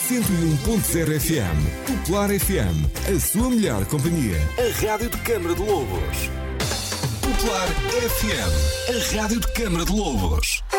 101.0 FM. Popular FM, a sua melhor companhia. A Rádio de Câmara de Lobos. Popular FM, a Rádio de Câmara de Lobos.